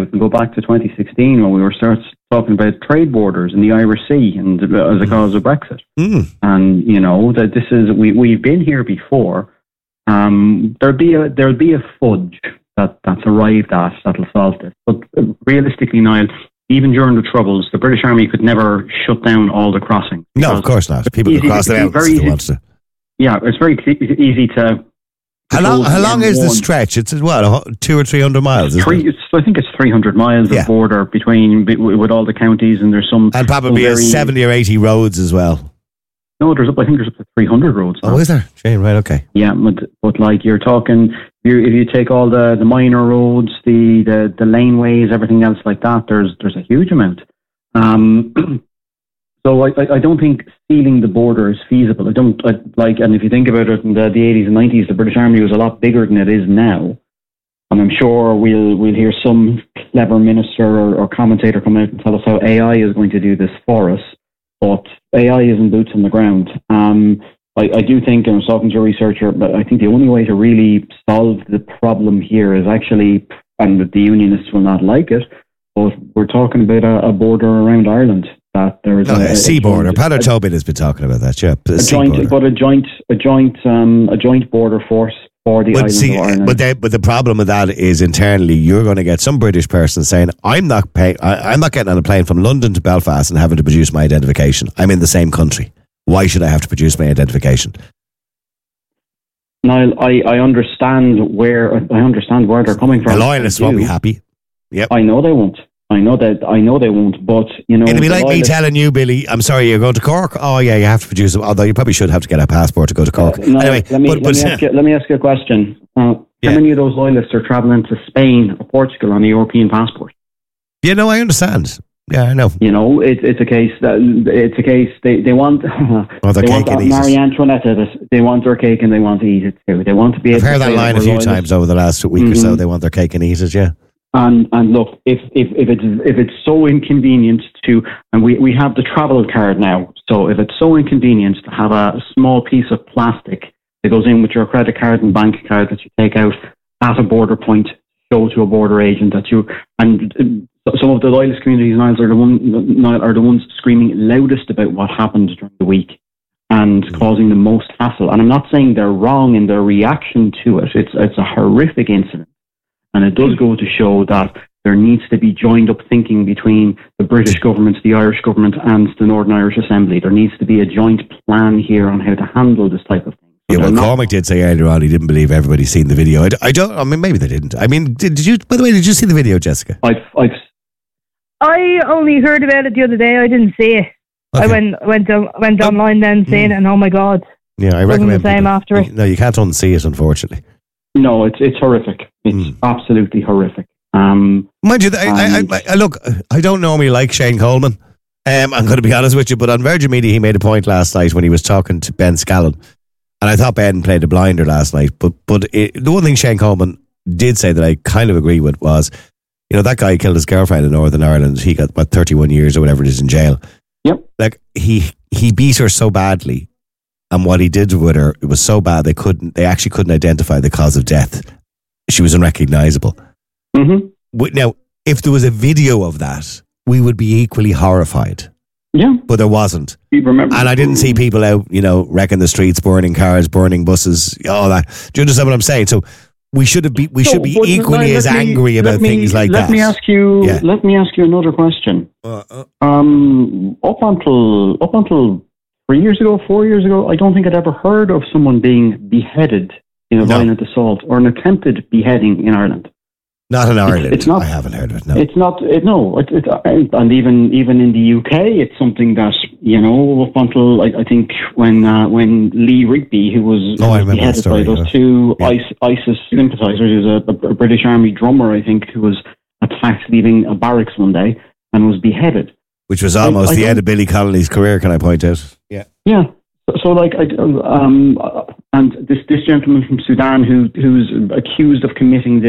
now. We can go back to 2016 when we were talking about trade borders in the Irish Sea and as a cause of Brexit. And that this is we've been here before. There'll be a fudge that's arrived at that'll solve this. But realistically, Niall, even during the Troubles, the British Army could never shut down all the crossings. No, of course not. People could cross the mountains if they wanted to. Yeah, it's very easy to. How long is the stretch? It's 200 or 300 miles. I think it's 300 miles of border with all the counties, and there's some. And probably 70 or 80 roads as well. No, I think there's up to 300 roads now. Oh, is there? Shane, right, okay. Yeah, but like you're talking, if you take all the minor roads, the laneways, everything else like that, there's a huge amount. So I don't think sealing the border is feasible. And if you think about it in the 80s and 90s, the British Army was a lot bigger than it is now. And I'm sure we'll hear some clever minister or commentator come out and tell us how AI is going to do this for us. But AI isn't boots on the ground. I do think, and I was talking to a researcher, but I think the only way to really solve the problem here is actually, and the Unionists will not like it, but we're talking about a border around Ireland. That there is a sea border. Patrick Tobin has been talking about that. Yeah, a joint border force for the island of Ireland. But the problem with that is internally, you're going to get some British person saying, "I'm not getting on a plane from London to Belfast and having to produce my identification. I'm in the same country. Why should I have to produce my identification?" Niall, I understand where they're coming from. The loyalists won't be happy. Yep. I know they won't. I know they won't, but it'll be like me telling you, Billy, I'm sorry, you're going to Cork? Oh yeah, you have to produce them, although you probably should have to get a passport to go to Cork. Anyway, let me ask you a question. How many of those loyalists are travelling to Spain or Portugal on a European passport? Yeah, no, I understand. Yeah, I know. It's a case they want they want Marie Antoinette. They want their cake and they want to eat it too. They want to be able I've heard that line a few times over the last week or so. They want their cake and eat it, yeah. And look, if it's so inconvenient to, and we have the travel card now, so if it's so inconvenient to have a small piece of plastic that goes in with your credit card and bank card that you take out at a border point, show to a border agent and some of the loyalist communities are the ones screaming loudest about what happened during the week and causing the most hassle. And I'm not saying they're wrong in their reaction to it. It's a horrific incident. And it does go to show that there needs to be joined up thinking between the British government, the Irish government, and the Northern Irish Assembly. There needs to be a joint plan here on how to handle this type of thing. So yeah, well, Cormac did say earlier on he didn't believe everybody's seen the video. I mean, maybe they didn't. I mean, did you? By the way, did you see the video, Jessica? I only heard about it the other day. I didn't see it. Okay. I went online then seeing it, and oh my God. Yeah, I recommend the same after it. No, you can't unsee it, unfortunately. No, it's horrific. It's absolutely horrific. Mind you, I look, I don't normally like Shane Coleman. I'm going to be honest with you, but on Virgin Media, he made a point last night when he was talking to Ben Scallon, and I thought Ben played a blinder last night. But the one thing Shane Coleman did say that I kind of agree with was, that guy killed his girlfriend in Northern Ireland. He got 31 years or whatever it is in jail. Yep. Like he beat her so badly. And what he did with her, it was so bad they actually couldn't identify the cause of death. She was unrecognizable. Mm-hmm. Now, if there was a video of that, we would be equally horrified. Yeah. But there wasn't. And I didn't see people out, wrecking the streets, burning cars, burning buses, all that. Do you understand what I'm saying? So we should be equally as angry about things like that. Let me ask you another question. Up until 3 years ago, 4 years ago, I don't think I'd ever heard of someone being beheaded in a violent assault or an attempted beheading in Ireland. Not in Ireland. I haven't heard of it. No, it's not. And even in the UK, it's something that up until I think when Lee Rigby, who was beheaded by those two ISIS sympathisers, he was a British Army drummer, I think, who was attacked leaving a barracks one day and was beheaded. Which was almost the end of Billy Connolly's career, can I point out? Yeah. Yeah. So and this gentleman from Sudan who's accused of committing this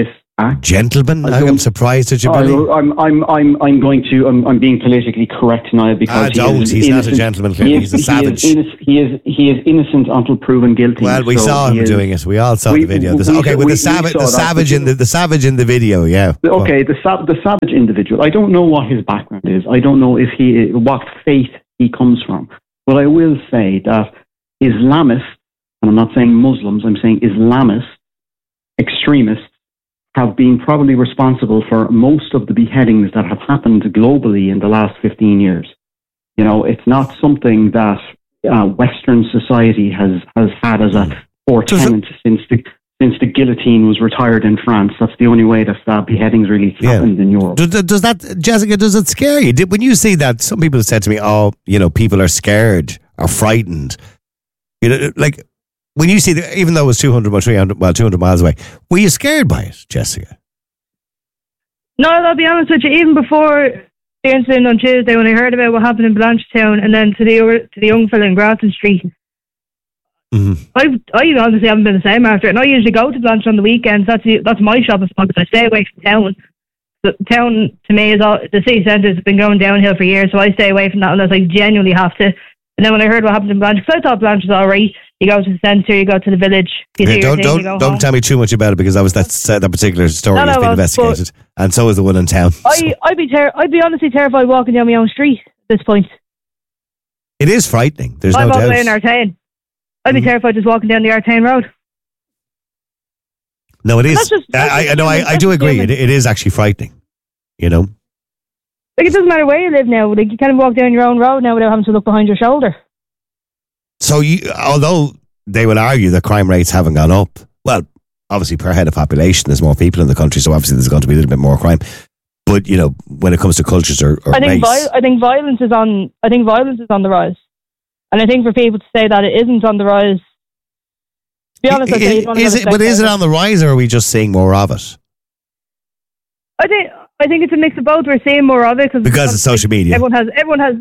Gentleman? I'm surprised that you believe. I'm being politically correct now because he's not a gentleman. He's a savage. He is innocent until proven guilty. Well, we saw him doing it. We all saw the video. The savage in the video. Yeah. Okay, the savage individual. I don't know what his background is. I don't know what faith he comes from. But I will say that Islamists, and I'm not saying Muslims, I'm saying Islamists, extremists, have been probably responsible for most of the beheadings that have happened globally in the last 15 years. You know, it's not something that Western society has had as a core tenet since the guillotine was retired in France. That's the only way that beheadings really happened in Europe. Does that, Jessica, does it scare you? When you see that, some people have said to me, people are scared or frightened. You know, like, when you see that, even though it was 200 miles away, were you scared by it, Jessica? No, I'll be honest with you. Even before the incident on Tuesday, when I heard about what happened in Blanchetown, and then to the young fella in Grafton Street, I honestly haven't been the same after it. And I usually go to Blanchetown on the weekends. That's my shopping spot because I stay away from town. The town to me the city centre has been going downhill for years, so I stay away from that unless I genuinely have to. And then when I heard what happened in Blanche, because I thought Blanche was all right. You go to the centre, you go to the village. Don't tell me too much about it because that particular story has been investigated, and so is the one in town. I'd be honestly terrified walking down my own street at this point. It is frightening. There's no doubt. I'm all the way in Artane. I'd be terrified just walking down the Artane Road. No, it is. I do agree. It is actually frightening. You know. Like, it doesn't matter where you live now. Like, you can't walk down your own road now without having to look behind your shoulder. So, although they will argue that crime rates haven't gone up, well, obviously per head of population, there's more people in the country, so obviously there's going to be a little bit more crime. But when it comes to cultures or I think race, I think violence is on the rise, and I think for people to say that it isn't on the rise, to be honest, is it on the rise, or are we just seeing more of it? I think it's a mix of both. We're seeing more of it because of social media. Everyone has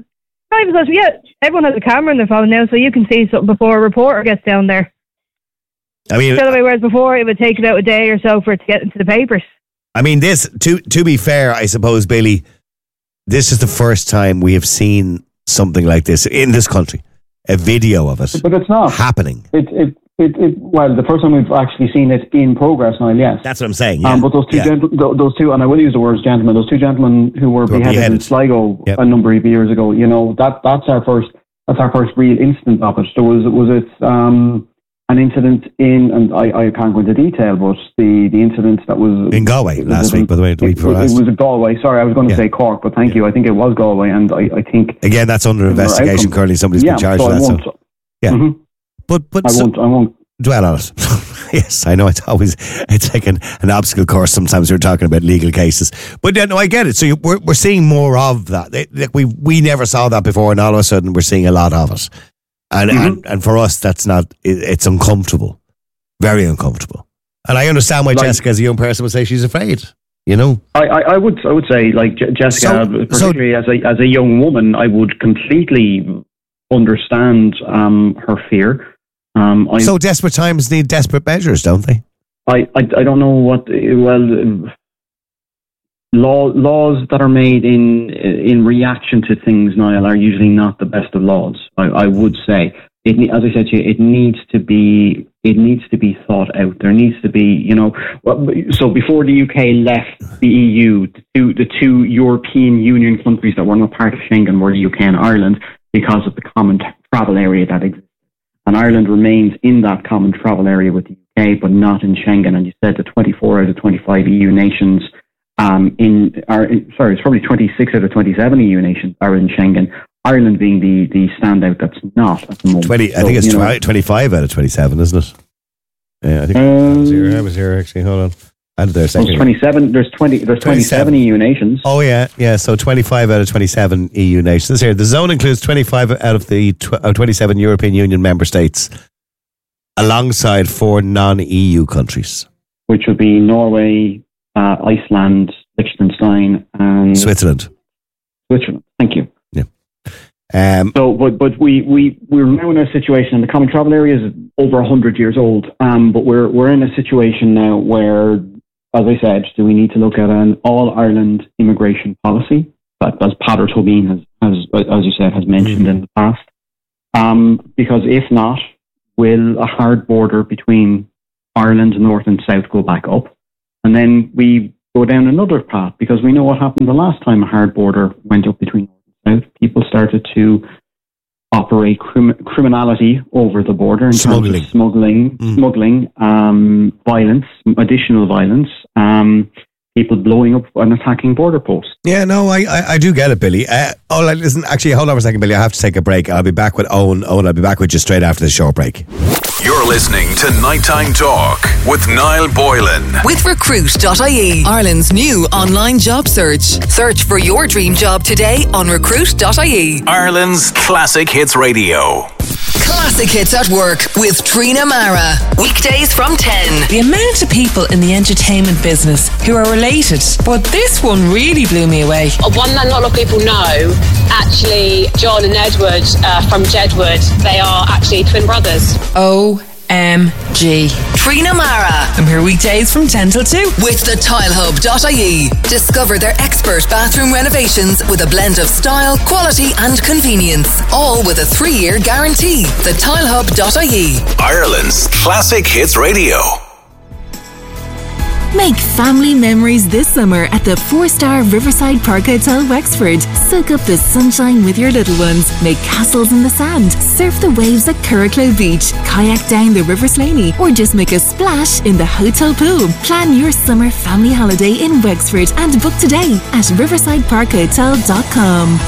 a camera on their phone now, so you can see something before a reporter gets down there. I mean, whereas before it would take about a day or so for it to get into the papers. I mean, this to be fair, I suppose, Billy, this is the first time we have seen something like this in this country, a video of it, but it's not happening. Well, the first time we've actually seen it in progress now, yes. That's what I'm saying, yeah. But those two, and I will use the words gentlemen, those two gentlemen who were beheaded in Sligo a number of years ago, that's our first real incident of it. There was an incident and I can't go into detail, but the incident that was in Galway last week, by the way, it was in Galway. Sorry, I was going to say Cork, but thank you. I think it was Galway, and I think again that's under investigation currently. Somebody's been charged with that. So. Yeah. Mm-hmm. But I won't dwell on it. Yes, I know it's like an obstacle course. Sometimes we're talking about legal cases, but no, I get it. So we're seeing more of that. We never saw that before, and all of a sudden we're seeing a lot of it. And for us, that's not. It's uncomfortable, very uncomfortable. And I understand why Jessica, as a young person, would say she's afraid. I would say, like Jessica, particularly as a young woman, I would completely understand her fear. So desperate times need desperate measures, don't they? I don't know what. Well, laws that are made in reaction to things, Niall, are usually not the best of laws. I would say, as I said to you, it needs to be thought out. There needs to be, so before the UK left the EU, the two European Union countries that were not part of Schengen were the UK and Ireland because of the common travel area that exists. And Ireland remains in that common travel area with the UK, but not in Schengen. And you said that 24 out of 25 EU nations it's probably 26 out of 27 EU nations are in Schengen. Ireland being the standout that's not at the moment. I think it's 25 out of 27, isn't it? Yeah, I think I was here actually. Hold on. There's 27. There's 27 EU nations. Oh yeah. So 25 out of 27 EU nations. Here, the zone includes 25 out of the 27 European Union member states, alongside 4 non-EU countries, which would be Norway, Iceland, Liechtenstein, and Switzerland. Thank you. Yeah. But we're now in a situation, and the common travel area is over 100 years old. But we're in a situation now where as I said, do we need to look at an all-Ireland immigration policy, that, as Peadar Tóibín has, as you said, has mentioned in the past? Because if not, will a hard border between Ireland, north and south, go back up? And then we go down another path, because we know what happened the last time a hard border went up between north and south. People started to operate criminality over the border in terms of smuggling, violence, additional violence, people blowing up and attacking border posts. Yeah, no, I do get it, Billy. Listen, actually, hold on for a second, Billy. I have to take a break. I'll be back with Owen. Owen, I'll be back with you straight after this short break. You're listening to Nighttime Talk with Niall Boylan. With Recruit.ie, Ireland's new online job search. Search for your dream job today on Recruit.ie. Ireland's Classic Hits Radio. Classic Hits at Work with Trina Mara. Weekdays from 10. The amount of people in the entertainment business who are related, but this one really blew me away. One that not a lot of people know, actually, John and Edward from Jedward, they are actually twin brothers. OMG. Trina Mara. I'm here weekdays from 10 till 2. With the tilehub.ie. Discover their expert bathroom renovations with a blend of style, quality and convenience. All with a 3-year guarantee. The tilehub.ie. Ireland's Classic Hits Radio. Make family memories this summer at the 4-star Riverside Park Hotel, Wexford. Soak up the sunshine with your little ones. Make castles in the sand. Surf the waves at Curracloe Beach. Kayak down the River Slaney. Or just make a splash in the hotel pool. Plan your summer family holiday in Wexford and book today at riversideparkhotel.com.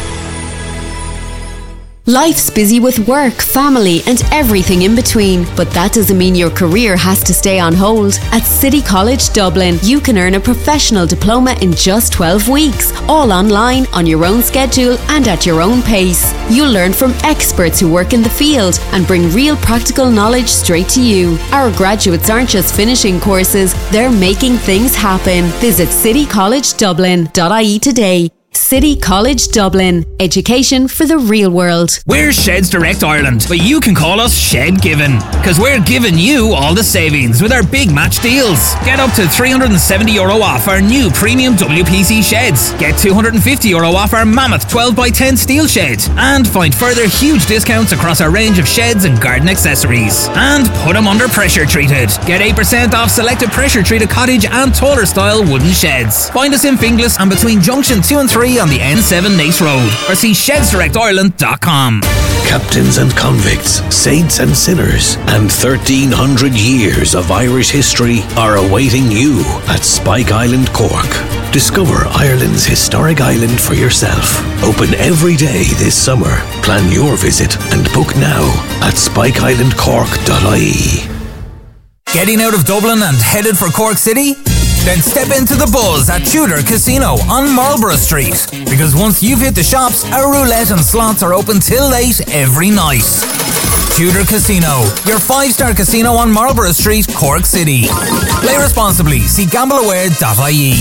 Life's busy with work, family and everything in between, but that doesn't mean your career has to stay on hold. At City College Dublin, you can earn a professional diploma in just 12 weeks, all online, on your own schedule and at your own pace. You'll learn from experts who work in the field and bring real practical knowledge straight to you. Our graduates aren't just finishing courses, they're making things happen. Visit citycollegedublin.ie today. City College Dublin. Education for the real world. We're Sheds Direct Ireland, but you can call us Shed Given, because we're giving you all the savings with our big match deals. Get up to €370 off our new premium WPC sheds. Get €250 off our Mammoth 12x10 steel shed. And find further huge discounts across our range of sheds and garden accessories. And put them under pressure treated. Get 8% off selected pressure treated cottage and taller style wooden sheds. Find us in Finglas and between Junction 2 and 3 on the N7 Nace Road, or see shedsdirectireland.com. Captains and convicts, saints and sinners, and 1,300 years of Irish history are awaiting you at Spike Island, Cork. Discover Ireland's historic island for yourself. Open every day this summer. Plan your visit and book now at spikeislandcork.ie. Getting out of Dublin and headed for Cork City? Then step into the buzz at Tudor Casino on Marlborough Street. Because once you've hit the shops, our roulette and slots are open till late every night. Tudor Casino, your 5-star casino on Marlborough Street, Cork City. Play responsibly. See gambleaware.ie.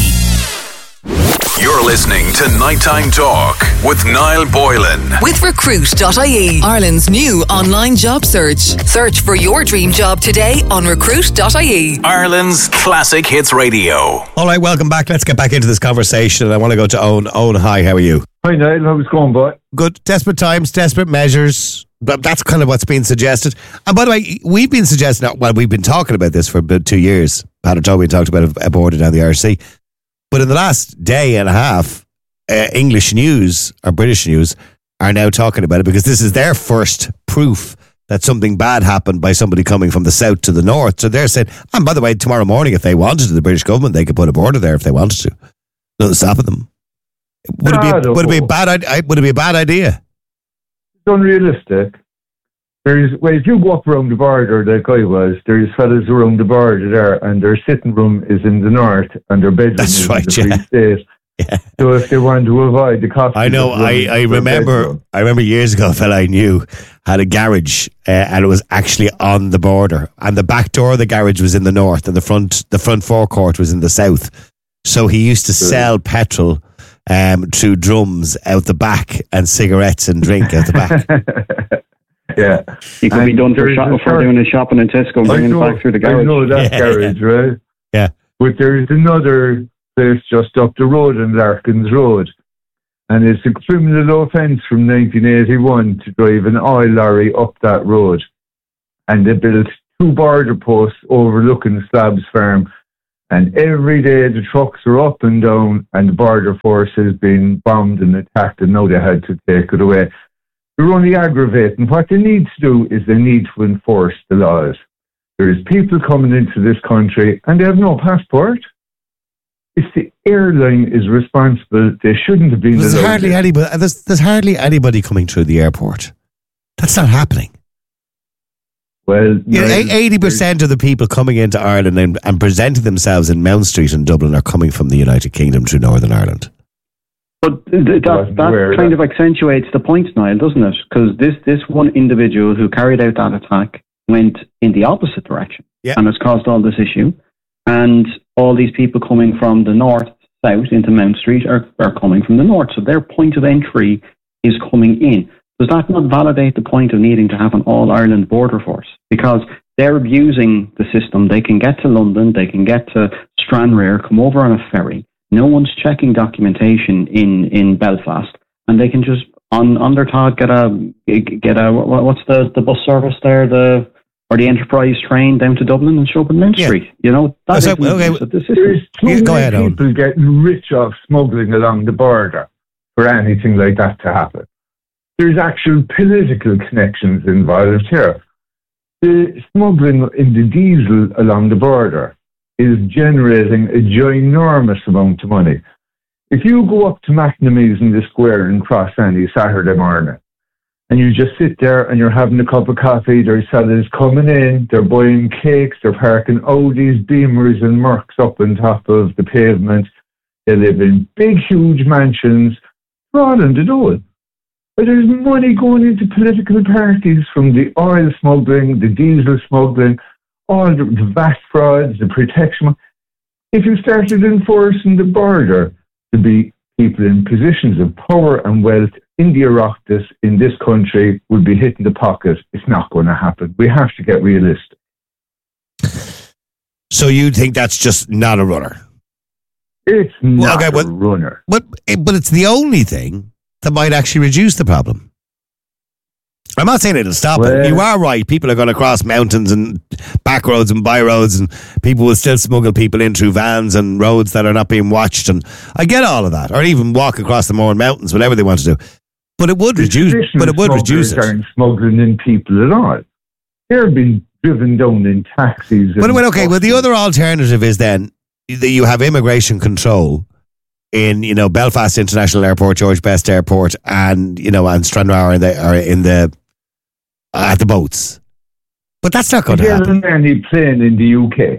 You're listening to Nighttime Talk with Niall Boylan. With Recruit.ie, Ireland's new online job search. Search for your dream job today on Recruit.ie. Ireland's Classic Hits Radio. All right, welcome back. Let's get back into this conversation. I want to go to Owen. Owen, hi, how are you? Hi, Niall. How's it going, boy? Good. Desperate times, desperate measures. That's kind of what's been suggested. And by the way, we've been suggesting, well, we've been talking about this for about 2 years. Peadar Tóibín talked about a border down the RC. But in the last day and a half, English news or British news are now talking about it, because this is their first proof that something bad happened by somebody coming from the south to the north. So they're saying, and by the way, tomorrow morning, if they wanted to, the British government, they could put a border there if they wanted to. Nothing stopping them. Would it be a bad idea? It's unrealistic. If you go up around the border like I was, there's fellas around the border there, and their sitting room is in the north and their bedroom is in the Free State. Yeah. So if they want to avoid the cost, I know. I remember years ago, a fella I knew had a garage, and it was actually on the border, and the back door of the garage was in the north, and the front forecourt was in the south. So he used to sell petrol through drums out the back, and cigarettes and drink out the back. Yeah, he could be done for doing his shopping in Tesco and bringing it back through the garage. I know that garage, right? Yeah. But there's another place just up the road on Larkins Road. And it's a criminal offence from 1981 to drive an oil lorry up that road. And they built 2 border posts overlooking Slabs Farm. And every day the trucks are up and down, and the border force has been bombed and attacked, and now they had to take it away. They're only aggravating. What they need to do is they need to enforce the laws. There's people coming into this country and they have no passport. It's the airline is responsible. They shouldn't have been. There's hardly anybody coming through the airport. That's not happening. Well, 80% of the people coming into Ireland and presenting themselves in Mount Street in Dublin are coming from the United Kingdom through Northern Ireland. But that kind of accentuates the point, Niall, doesn't it? Because this one individual who carried out that attack went in the opposite direction and has caused all this issue. And all these people coming from the north, south into Mount Street are coming from the north. So their point of entry is coming in. Does that not validate the point of needing to have an all-Ireland border force? Because they're abusing the system. They can get to London, they can get to Stranraer, come over on a ferry. No one's checking documentation in Belfast, and they can just on their tag get a what's the bus service there, or the Enterprise train down to Dublin and show up in Mount Street. You know, that's there's too many people getting rich off smuggling along the border for anything like that to happen. There's actual political connections involved here. The smuggling in the diesel along the border is generating a ginormous amount of money. If you go up to McNamee's in the square in Crossandy Saturday morning, and you just sit there and you're having a cup of coffee, there's sellers coming in, they're buying cakes, they're parking Audis, Beamers and Mercs up on top of the pavement. They live in big, huge mansions. They're all in the dole. But there's money going into political parties from the oil smuggling, the diesel smuggling, all the VAT frauds, the protection. If you started enforcing the border to be people in positions of power and wealth in the Oireachtas in this country would be hitting the pocket, it's not going to happen. We have to get realistic. So you think that's just not a runner? It's not a runner. But it's the only thing that might actually reduce the problem. I'm not saying it'll stop it. You are right. People are going to cross mountains and back roads and by roads, and people will still smuggle people in through vans and roads that are not being watched. And I get all of that, or even walk across the Mourne Mountains, whatever they want to do. But it would reduce. But it would reduce it. Aren't smuggling in people at all. They're being driven down in taxis. Well, the other alternative is then that you have immigration control in, Belfast International Airport, George Best Airport, and and Stranraer at the boats. But that's not going to happen. To get in any plane in the UK,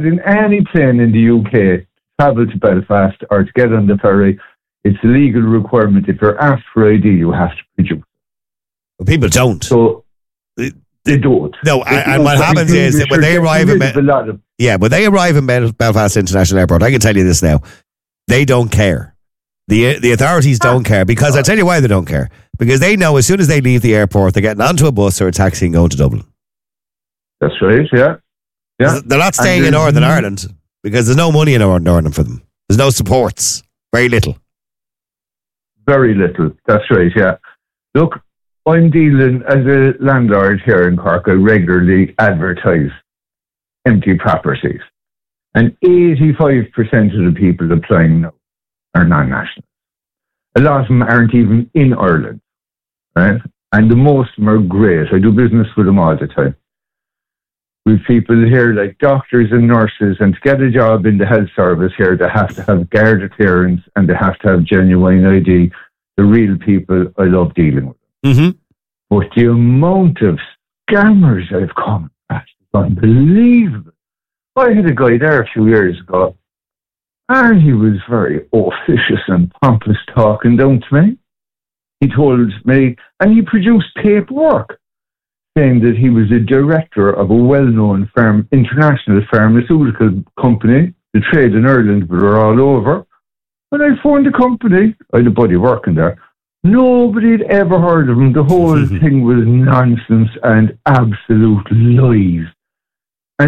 to travel to Belfast or to get on the ferry, it's a legal requirement. If you're asked for ID, you have to produce. Well, people don't. So they don't. No, and what happens is that when they arrive in Belfast International Airport, I can tell you this now, they don't care. The authorities don't care, because I'll tell you why they don't care. Because they know as soon as they leave the airport, they're getting onto a bus or a taxi and going to Dublin. That's right, yeah. They're not staying in Northern Ireland because there's no money in Northern Ireland for them. There's no supports. Very little. Very little. That's right, yeah. Look, I'm dealing as a landlord here in Cork. I regularly advertise empty properties. And 85% of the people applying now are non-national. A lot of them aren't even in Ireland, right? And the most of them are great. I do business with them all the time. We've people here like doctors and nurses, and to get a job in the health service here, they have to have Garda clearance and they have to have genuine ID. The real people I love dealing with. Mm-hmm. But the amount of scammers I've come across is unbelievable. I had a guy there a few years ago, and he was very officious and pompous talking down to me. He told me, and he produced paperwork saying that he was a director of a well-known international pharmaceutical company. They trade in Ireland, but they're all over. When I phoned the company, I had a buddy working there. Nobody had ever heard of him. The whole thing was nonsense and absolute lies. And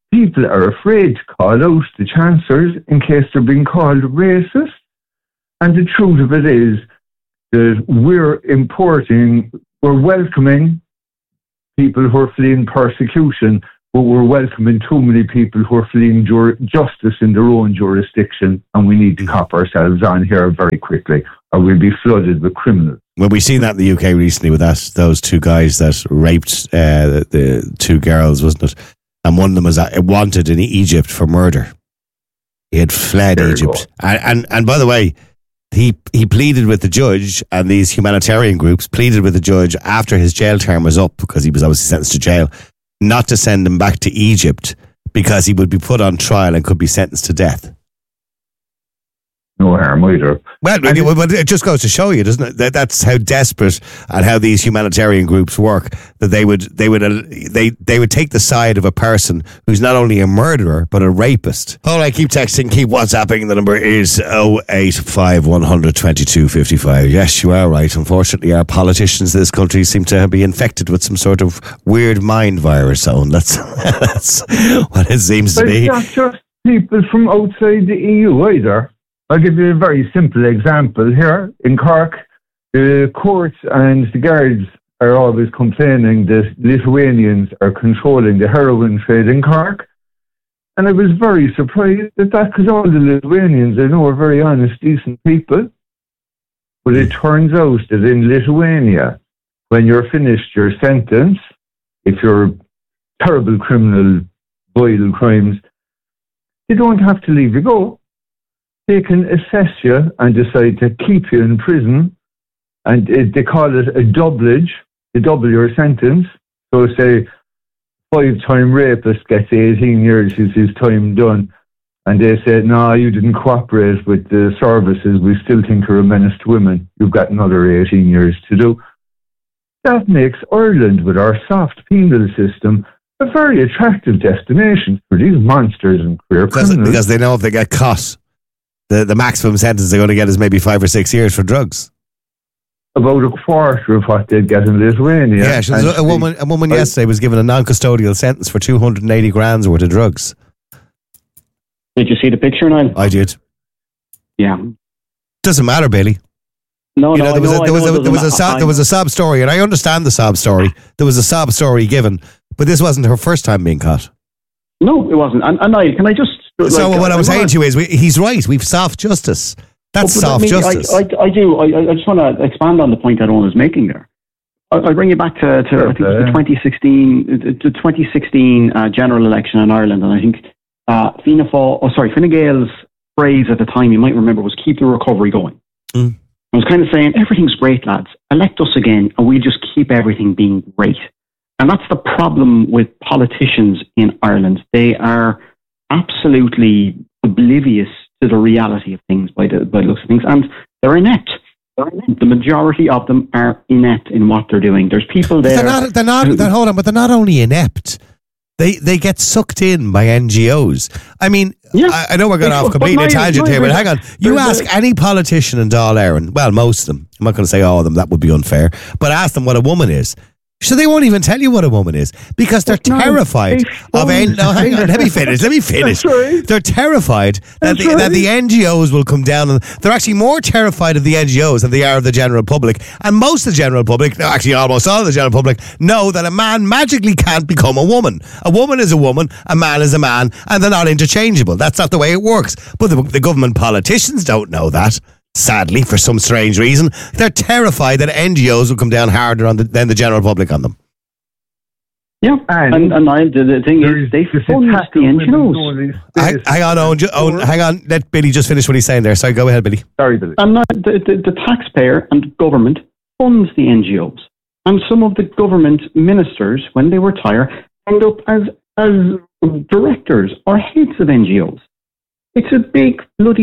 people are afraid to call out the chancellors in case they're being called racist. And the truth of it is that we're welcoming people who are fleeing persecution, but we're welcoming too many people who are fleeing justice in their own jurisdiction, and we need to cop ourselves on here very quickly, or we'll be flooded with criminals. Well, we've seen that in the UK recently with those two guys that raped the two girls, wasn't it? And one of them was wanted in Egypt for murder. He had fled Egypt. And by the way, he pleaded with the judge, and these humanitarian groups pleaded with the judge after his jail term was up, because he was obviously sentenced to jail, not to send him back to Egypt because he would be put on trial and could be sentenced to death. No harm either. Well, it just goes to show you, doesn't it? That's how desperate and how these humanitarian groups work. That they would take the side of a person who's not only a murderer but a rapist. All right, keep texting, keep WhatsApping. The number is 085 100 22 55. Yes, you are right. Unfortunately, our politicians in this country seem to be infected with some sort of weird mind virus. Owen, that's what it seems to be. It's not just people from outside the EU either. I'll give you a very simple example here. In Cork, the courts and the guards are always complaining that Lithuanians are controlling the heroin trade in Cork. And I was very surprised at that, because all the Lithuanians I know are very honest, decent people. But it turns out that in Lithuania, when you're finished your sentence, if you're terrible criminal, vile crimes, they don't have to leave you go. They can assess you and decide to keep you in prison, and they call it a doublage. They double your sentence. So say 5-time rapist gets 18 years, is his time done, and they say, no, you didn't cooperate with the services, we still think you're a menace to women, you've got another 18 years to do. That makes Ireland, with our soft penal system, a very attractive destination for these monsters and queer criminals. Because they know if they get caught, the maximum sentence they're going to get is maybe 5 or 6 years for drugs. About a quarter of what they'd get in Lithuania. Yeah, a woman yesterday was given a non-custodial sentence for 280 grand's worth of drugs. Did you see the picture, Niall? I did. Yeah. Doesn't matter, Billy. No, there was a sob story, and I understand the sob story. There was a sob story given, but this wasn't her first time being caught. No, it wasn't. And Niall, can I just... So what I was saying to you is, he's right. We've soft justice. That's soft justice. I do. I just want to expand on the point that Owen was making there. I'll bring you back to I think the 2016 general election in Ireland, and I think Fine Gael's phrase at the time, you might remember, was "keep the recovery going." I was kind of saying, everything's great, lads. Elect us again, and we'll just keep everything being great. And that's the problem with politicians in Ireland. They are absolutely oblivious to the reality of things by the looks of things, and they're inept. The majority of them are inept in what they're doing. There's people there. They're not only inept. They get sucked in by NGOs. I mean, yeah, I know we're going off completely a tangent here, but hang on. You ask any politician in Dáil Éireann, well, most of them. I'm not going to say all of them. That would be unfair. But ask them what a woman is. So they won't even tell you what a woman is, because they're terrified of... hang on, let me finish. They're terrified that the NGOs will come down, and they're actually more terrified of the NGOs than they are of the general public. And most of the general public, actually almost all of the general public, know that a man magically can't become a woman. A woman is a woman, a man is a man, and they're not interchangeable. That's not the way it works. But the government politicians don't know that. Sadly, for some strange reason, they're terrified that NGOs will come down harder than the general public on them. Yeah, and the thing is, they fund the NGOs. Hang on, Owen, hang on. Let Billy just finish what he's saying there. Sorry, go ahead, Billy. Sorry, Billy. And the taxpayer and government funds the NGOs. And some of the government ministers, when they retire, end up as directors or heads of NGOs. It's a big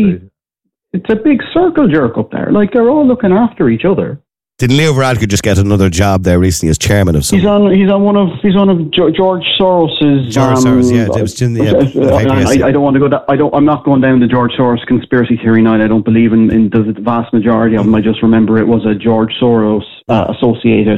circle jerk up there. Like, they're all looking after each other. Didn't Leo Varadkar just get another job there recently as chairman of some? He's on one of George Soros's. George Soros, yeah. It was I don't want to go. I'm not going down the George Soros conspiracy theory now. I don't believe in the vast majority of them. I just remember it was a George Soros associated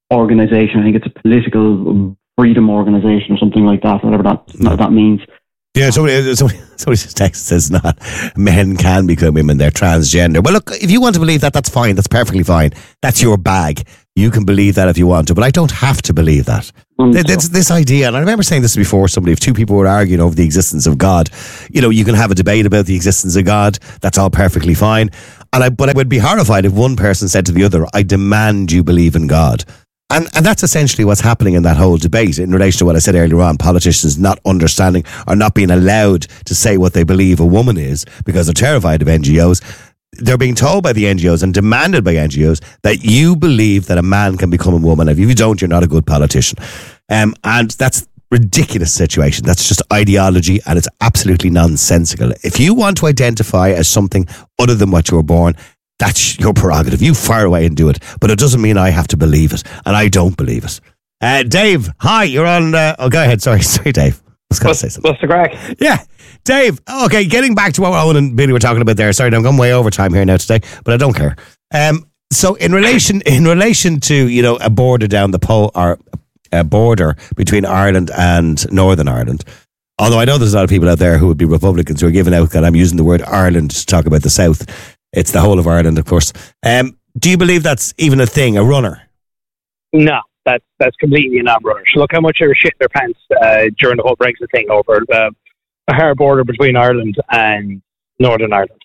organization. I think it's a political freedom organization or something like that, whatever that means. Yeah, somebody just text says not men can become women, they're transgender. Well, look, if you want to believe that, that's fine. That's perfectly fine. That's your bag. You can believe that if you want to, but I don't have to believe that. This idea, and I remember saying this before, if two people were arguing over the existence of God, you can have a debate about the existence of God. That's all perfectly fine. But I would be horrified if one person said to the other, I demand you believe in God. And that's essentially what's happening in that whole debate in relation to what I said earlier on, politicians not understanding or not being allowed to say what they believe a woman is because they're terrified of NGOs. They're being told by the NGOs and demanded by NGOs that you believe that a man can become a woman. If you don't, you're not a good politician. And that's ridiculous situation. That's just ideology, and it's absolutely nonsensical. If you want to identify as something other than what you were born, that's your prerogative. You fire away and do it. But it doesn't mean I have to believe it. And I don't believe it. Dave, hi, you're on... go ahead. Sorry, Dave. I was going to say something. What's the crack? Yeah. Dave, okay, getting back to what Owen and Billy were talking about there. Sorry, I'm going way over time here now today, but I don't care. So in relation to, a border down the pole, or a border between Ireland and Northern Ireland, although I know there's a lot of people out there who would be Republicans who are giving out that I'm using the word Ireland to talk about the South. It's the whole of Ireland, of course. Do you believe that's even a thing, a runner? No, that's completely a non-runner. Look how much they were shitting their pants during the whole Brexit thing over a hard border between Ireland and Northern Ireland.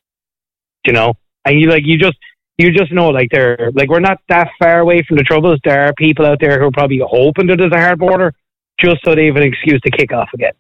And you just know, we're not that far away from the troubles. There are people out there who are probably hoping that there's a hard border just so they have an excuse to kick off again.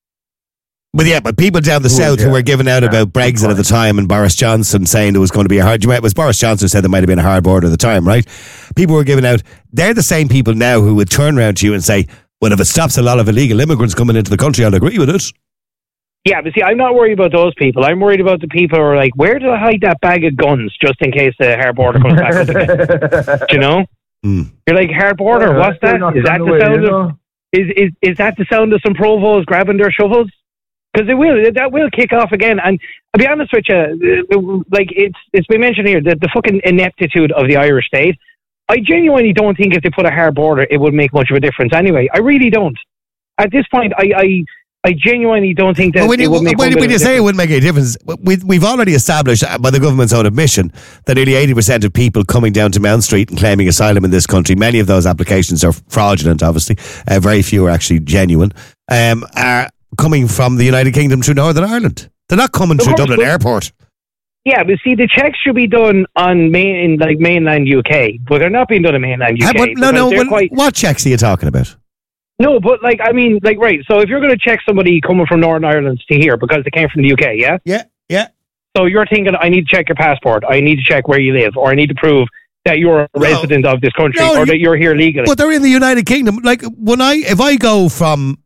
But people down the south who were giving out about Brexit at the time, and Boris Johnson saying there was going to be it was Boris Johnson who said there might have been a hard border at the time, right? People were giving out, they're the same people now who would turn around to you and say, well, if it stops a lot of illegal immigrants coming into the country, I'll agree with it. Yeah, but see, I'm not worried about those people. I'm worried about the people who are like, where do I hide that bag of guns just in case the hard border comes back up again? You're like, hard border, what's that? Is that the sound of... Is that the sound of some provos grabbing their shovels? Because that will kick off again. And I'll be honest with you, it's been mentioned here, the fucking ineptitude of the Irish state. I genuinely don't think if they put a hard border, it would make much of a difference anyway. I really don't. At this point, I genuinely don't think that it would make much of a difference. When you say it wouldn't make any difference, we've already established, by the government's own admission, that nearly 80% of people coming down to Mount Street and claiming asylum in this country, many of those applications are fraudulent, obviously. Very few are actually genuine. Are coming from the United Kingdom through Northern Ireland. They're not coming through Dublin Airport. Yeah, but see, the checks should be done on mainland UK, but they're not being done in mainland UK. What checks are you talking about? No, but right, so if you're going to check somebody coming from Northern Ireland to here because they came from the UK, yeah? Yeah. So you're thinking, I need to check your passport, I need to check where you live, or I need to prove that you're a resident of this country, or that you're here legally. But they're in the United Kingdom. Like, if I go from,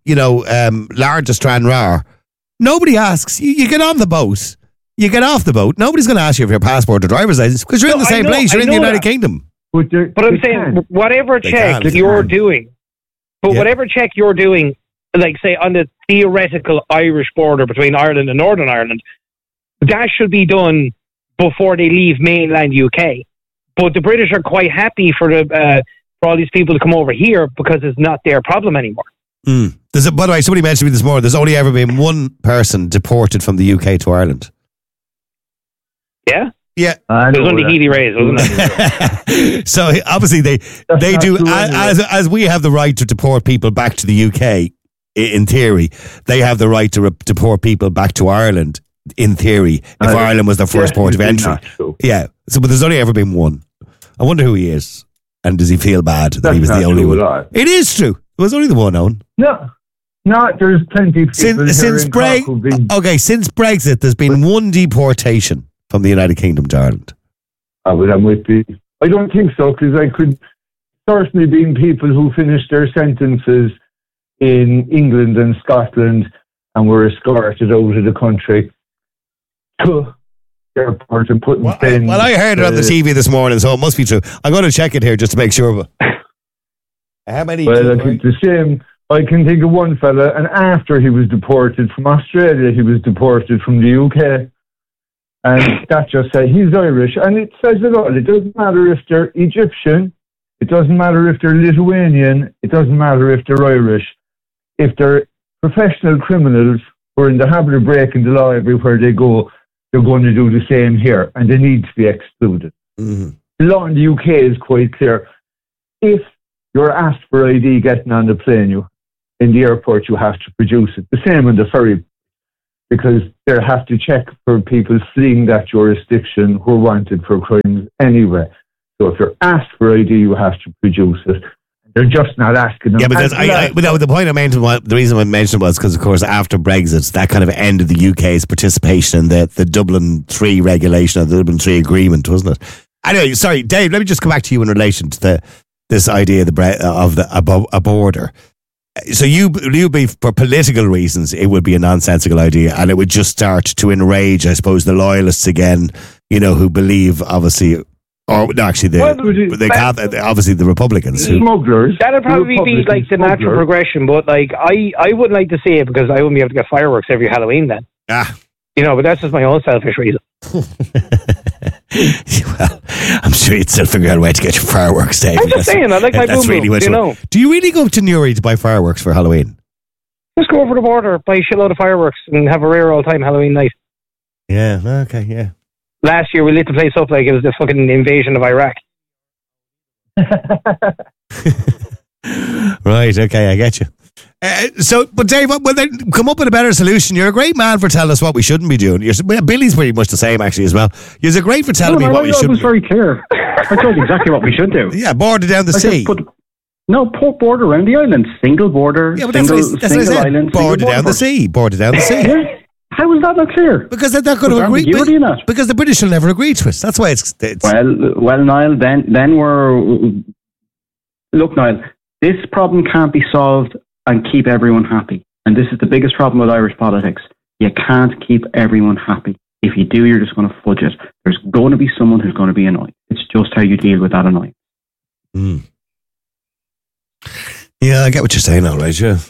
Lar to Stranraer, nobody asks. You get on the boat, you get off the boat, nobody's going to ask you for your passport or driver's license, because you're in the same place, you're in the United Kingdom. But I'm saying, whatever check you're doing, whatever check you're doing, like, say, on the theoretical Irish border between Ireland and Northern Ireland, that should be done before they leave mainland UK. But the British are quite happy for all these people to come over here because it's not their problem anymore. By the way, somebody mentioned me this morning, there's only ever been one person deported from the UK to Ireland. Yeah? Yeah. It was only Healy Rays, wasn't it? So obviously they do, as we have the right to deport people back to the UK, in theory, they have the right to deport people back to Ireland, in theory, if Ireland was their first port of entry. Yeah. So, but there's only ever been one. I wonder who he is. And does he feel bad that he was the only one? It is true. It was only the one, Owen. No, there's plenty of people since Brexit, there's been one deportation from the United Kingdom to Ireland. I'm with you. I don't think so, because I could certainly been people who finished their sentences in England and Scotland and were escorted out of the country to airport and put in. Well, I heard it on the TV this morning, so it must be true. I'm going to check it here just to make sure. How many? Well, I think the same. I can think of one fella, and after he was deported from Australia, he was deported from the UK. And that just said he's Irish, and it says it all. It doesn't matter if they're Egyptian, It doesn't matter if they're Lithuanian. It doesn't matter if they're Irish. If they're professional criminals who are in the habit of breaking the law everywhere they go, they're going to do the same here, and they need to be excluded. Mm-hmm. The law in the UK is quite clear. If you're asked for ID getting on the plane, in the airport, you have to produce it. The same on the ferry, because they have to check for people fleeing that jurisdiction who are wanted for crimes anyway. So if you're asked for ID, you have to produce it. They're just not asking them. Yeah, because the point I mentioned, the reason I mentioned was because, of course, after Brexit, that kind of ended the UK's participation in the Dublin 3 regulation, or the Dublin 3 agreement, wasn't it? Anyway, sorry, Dave, let me just come back to you in relation to this idea of a border. So you be, for political reasons, it would be a nonsensical idea, and it would just start to enrage, I suppose, the loyalists again, who believe, obviously, or no, actually, obviously the Republicans. Smugglers. That'd probably be like the natural progression, but like I would like to see it because I wouldn't be able to get fireworks every Halloween then. But that's just my own selfish reason. Well, I'm sure you'd still figure out a way to get your fireworks, Dave. I'm just saying, I like my boom boom, Do you really go up to Newry to buy fireworks for Halloween? Just go over the border, buy a shitload of fireworks, and have a rare old time Halloween night. Yeah, okay, yeah. Last year we lit the place up like it was the fucking invasion of Iraq. Right, okay, I get you. But Dave, well, then come up with a better solution. You're a great man for telling us what we shouldn't be doing. Billy's pretty much the same, actually, as well. You're great for telling me what we shouldn't. I was very clear. I told you exactly what we should do. Yeah, border down the sea. Put border around the island. Single border, single island. Border down the sea. Border down the sea. Yeah. How is that not clear? Because they're not going to agree. Because the British will never agree to it. That's why it's well, Niall. Then look, Niall. This problem can't be solved and keep everyone happy. And this is the biggest problem with Irish politics. You can't keep everyone happy. If you do, you're just going to fudge it. There's going to be someone who's going to be annoyed. It's just how you deal with that annoyance. Mm. Yeah, I get what you're saying, all right, yeah.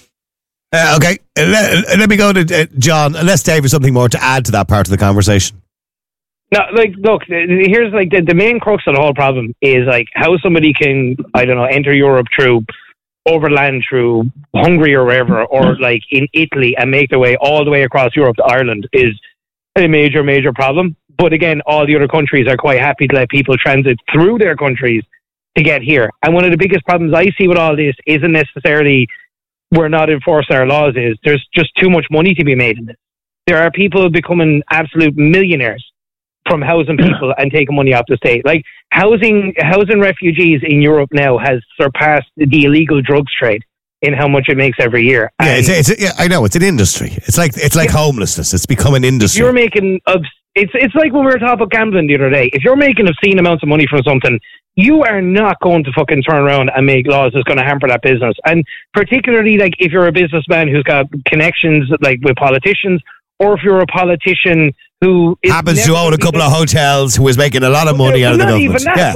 Okay, let me go to John, unless Dave has something more to add to that part of the conversation. No, look, here's the main crux of the whole problem is how somebody can, enter Europe through overland through Hungary or wherever, or in Italy, and make their way all the way across Europe to Ireland is a major, major problem. But again, all the other countries are quite happy to let people transit through their countries to get here. And one of the biggest problems I see with all this isn't necessarily we're not enforcing our laws, is there's just too much money to be made in this. There are people becoming absolute millionaires from housing people and taking money off the state. Housing refugees in Europe now has surpassed the illegal drugs trade in how much it makes every year. Yeah, I know, it's an industry. It's like homelessness. It's become an industry. You're making it's like when we were talking about gambling the other day. If you're making obscene amounts of money from something, you are not going to fucking turn around and make laws that's going to hamper that business. And particularly if you're a businessman who's got connections with politicians, or if you're a politician who happens to own a couple of hotels, who is making a lot of money out of the government. Not even that,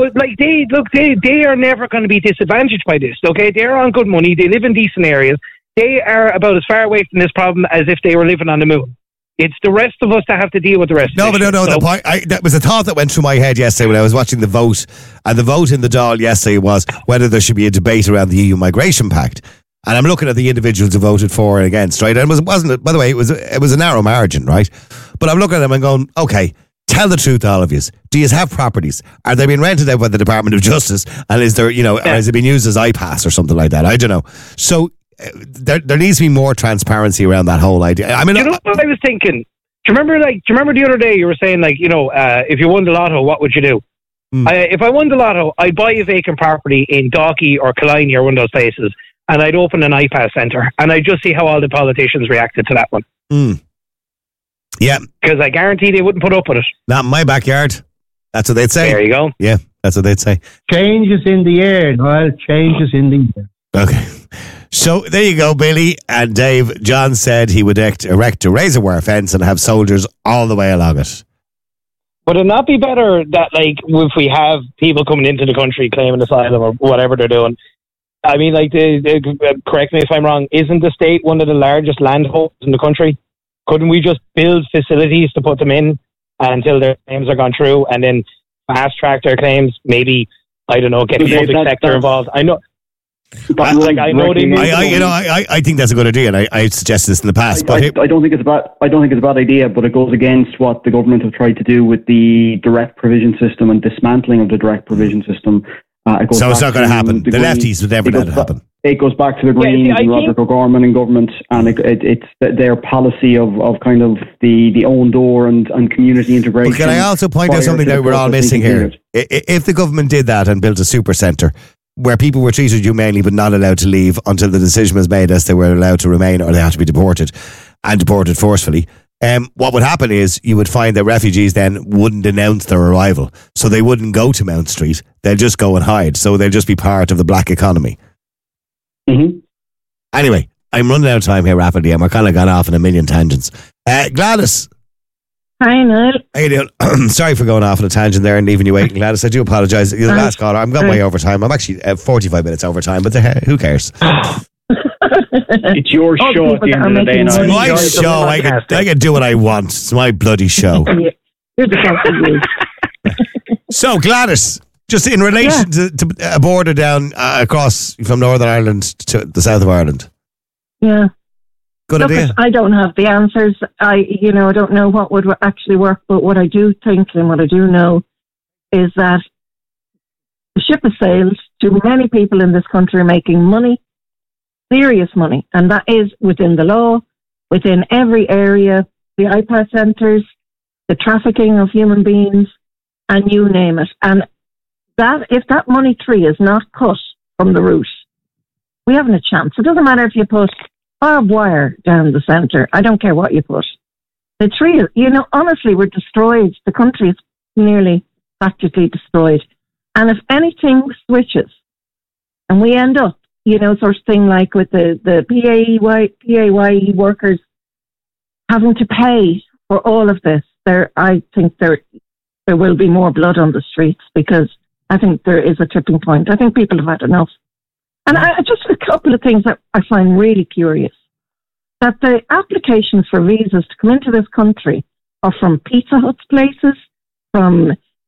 but they are never going to be disadvantaged by this. Okay, they're on good money. They live in decent areas. They are about as far away from this problem as if they were living on the moon. It's the rest of us that have to deal with the rest. No. The point, that was a thought that went through my head yesterday when I was watching the vote, and the vote in the Dáil yesterday was whether there should be a debate around the EU Migration Pact. And I'm looking at the individuals who voted for and against, right? And it wasn't. By the way, it was a narrow margin, right? But I'm looking at them and going, okay, tell the truth, all of you. Do you have properties? Are they being rented out by the Department of Justice? And is there, or is it being used as iPass or something like that? I don't know. So there needs to be more transparency around that whole idea. I mean, what I was thinking? Do you remember the other day you were saying if you won the lotto, what would you do? If I won the lotto, I'd buy a vacant property in Dalkey or Killiney or one of those places, and I'd open an iPass centre, and I'd just see how all the politicians reacted to that one. Yeah. Because I guarantee they wouldn't put up with it. Not in my backyard. That's what they'd say. There you go. Yeah, that's what they'd say. Change is in the air, Noel. Change is in the air. Okay. So there you go, Billy and Dave. John said he would erect a razor wire fence and have soldiers all the way along it. Would it not be better that, if we have people coming into the country claiming asylum or whatever they're doing, I mean, correct me if I'm wrong, isn't the state one of the largest landholders in the country? Couldn't we just build facilities to put them in until their claims are gone through and then fast track their claims, maybe I don't know, getting public sector involved. I know. But I know they need. I think that's a good idea, and I suggested this in the past. I don't think it's a bad idea, but it goes against what the government have tried to do with the direct provision system and dismantling of the direct provision system. So it's not going to happen. The lefties would never let it happen. It goes back to the Greens and Roderick O'Gorman and government, and it's their policy of kind of the own door and community integration. But can I also point out something that we're all missing here? If the government did that and built a super centre where people were treated humanely but not allowed to leave until the decision was made as they were allowed to remain or they had to be deported, and deported forcefully, what would happen is you would find that refugees then wouldn't announce their arrival. So they wouldn't go to Mount Street. They'll just go and hide. So they'll just be part of the black economy. Mm-hmm. Anyway, I'm running out of time here rapidly and we're kind of gone off in a million tangents. Gladys. Hi, Niall. How you doing? Sorry for going off on a tangent there and leaving you waiting, Gladys. I do apologise. You're the last caller. I'm got my overtime. I'm actually 45 minutes overtime, but who cares? It's your show at the end of the day. It's my show. I can do what I want. It's my bloody show. You're the So, Gladys, just in relation to a border down across from Northern Ireland to the south of Ireland. Yeah. Good idea. I don't have the answers. I don't know what would actually work, but what I do think and what I do know is that the ship has sailed. Too many people in this country are making money, serious money, and that is within the law, within every area, the IPAS centres, the trafficking of human beings, and you name it. And that if that money tree is not cut from the root, we haven't a chance. It doesn't matter if you put barbed wire down the centre. I don't care what you put. The tree, honestly, we're destroyed. The country is nearly practically destroyed. And if anything switches and we end up, sort of thing like with the PAYE workers having to pay for all of this, I think there will be more blood on the streets because I think there is a tipping point. I think people have had enough. And just a couple of things that I find really curious. That the applications for visas to come into this country are from Pizza Hut's places, from,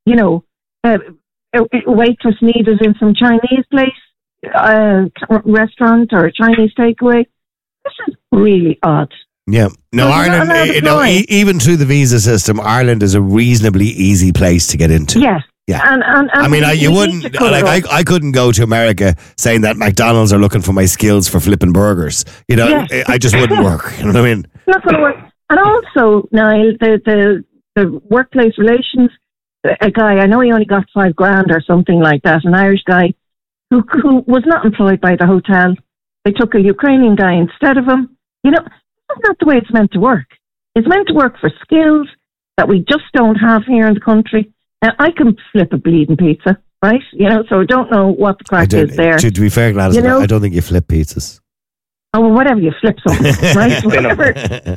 a waitress needed in some Chinese place, restaurant or a Chinese takeaway. This is really odd. Yeah. No, Ireland, even through the visa system, Ireland is a reasonably easy place to get into. Yes. Yeah. And I mean, you wouldn't, I couldn't go to America saying that McDonald's are looking for my skills for flipping burgers. I just wouldn't work. You know what I mean? It's not going to work. And also, Niall, the workplace relations, a guy, I know he only got $5,000 or something like that, an Irish guy who was not employed by the hotel. They took a Ukrainian guy instead of him. That's not the way it's meant to work. It's meant to work for skills that we just don't have here in the country. Now, I can flip a bleeding pizza, right? So I don't know what the crack is there. To be fair, Gladys, I don't think you flip pizzas. Oh, well, whatever, you flip something, right? Whatever.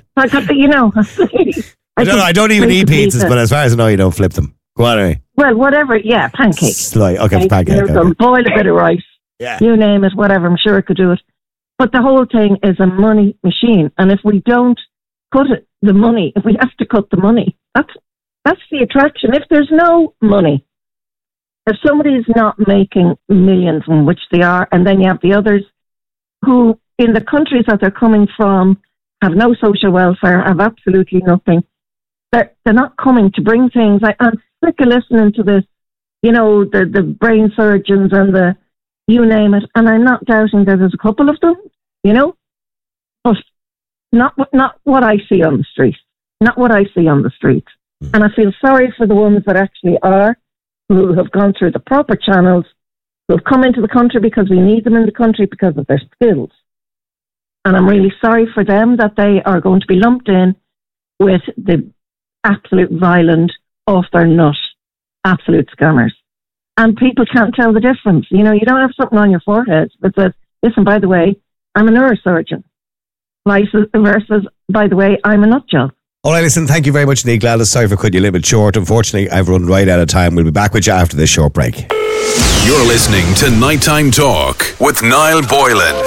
I don't even eat pizzas, but as far as I know, you don't flip them. Go on, anyway. Well, whatever, yeah, pancakes. Okay, pancakes. Boil a bit of rice. Yeah. You name it, whatever, I'm sure I could do it. But the whole thing is a money machine. And if we don't cut the money, if we have to cut the money, that's the attraction. If there's no money, if somebody's not making millions, in which they are, and then you have the others who, in the countries that they're coming from, have no social welfare, have absolutely nothing, they're not coming to bring things. I'm sick of listening to this, the brain surgeons and you name it, and I'm not doubting that there's a couple of them, but not what I see on the street. Not what I see on the street. And I feel sorry for the ones that actually are, who have gone through the proper channels, who have come into the country because we need them in the country because of their skills. And I'm really sorry for them that they are going to be lumped in with the absolute violent, off their nut, absolute scammers. And people can't tell the difference. You don't have something on your forehead that says, listen, by the way, I'm a neurosurgeon. Versus, by the way, I'm a nut job. All right, listen, thank you very much, Nick Gladys. Sorry for cutting you a little bit short. Unfortunately, I've run right out of time. We'll be back with you after this short break. You're listening to Nighttime Talk with Niall Boylan. Hello?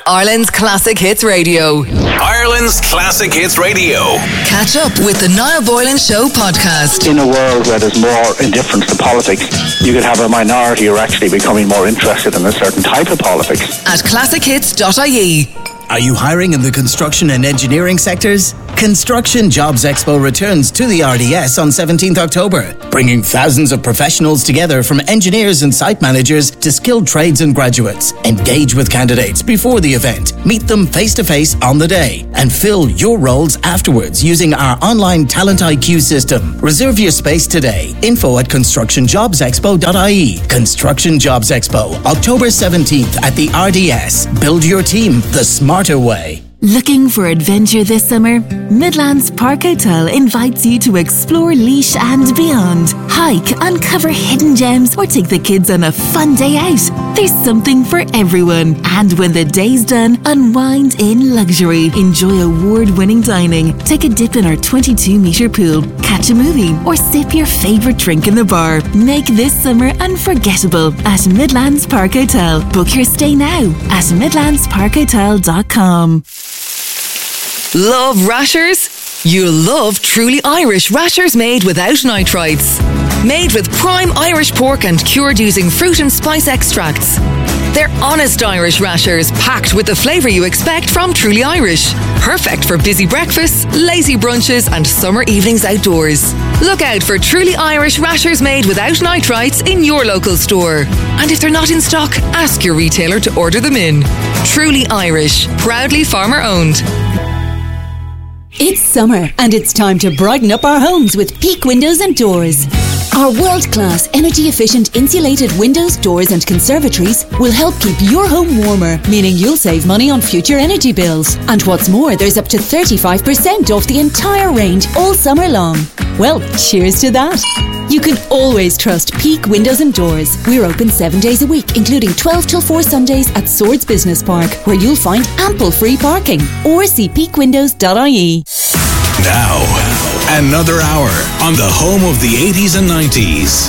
Ireland's Classic Hits Radio. Ireland's Classic Hits Radio. Catch up with the Niall Boylan Show podcast. In a world where there's more indifference to politics, you could have a minority who are actually becoming more interested in a certain type of politics. At classichits.ie. Are you hiring in the construction and engineering sectors? Construction Jobs Expo returns to the RDS on 17th October, bringing thousands of professionals together from engineers and site managers to skilled trades and graduates. Engage with candidates before the event, meet them face-to-face on the day, and fill your roles afterwards using our online Talent IQ system. Reserve your space today. Info at constructionjobsexpo.ie. Construction Jobs Expo, October 17th at the RDS. Build your team the smarter way. Looking for adventure this summer? Midlands Park Hotel invites you to explore Laois and beyond. Hike, uncover hidden gems, or take the kids on a fun day out. There's something for everyone. And when the day's done, unwind in luxury. Enjoy award-winning dining. Take a dip in our 22-metre pool. Catch a movie or sip your favourite drink in the bar. Make this summer unforgettable at Midlands Park Hotel. Book your stay now at midlandsparkhotel.com. Love rashers? You'll love Truly Irish rashers made without nitrites. Made with prime Irish pork and cured using fruit and spice extracts. They're honest Irish rashers packed with the flavour you expect from Truly Irish. Perfect for busy breakfasts, lazy brunches and summer evenings outdoors. Look out for Truly Irish rashers made without nitrites in your local store. And if they're not in stock, ask your retailer to order them in. Truly Irish, proudly farmer owned. It's summer and it's time to brighten up our homes with Peak Windows and Doors. Our world-class energy-efficient insulated windows, doors and conservatories will help keep your home warmer, meaning you'll save money on future energy bills. And what's more, there's up to 35% off the entire range all summer long. Well, cheers to that. You can always trust Peak Windows and Doors. We're open 7 days a week, including 12 till 4 Sundays at Swords Business Park, where you'll find ample free parking. Or see peakwindows.ie. Now, another hour on the home of the 80s and 90s.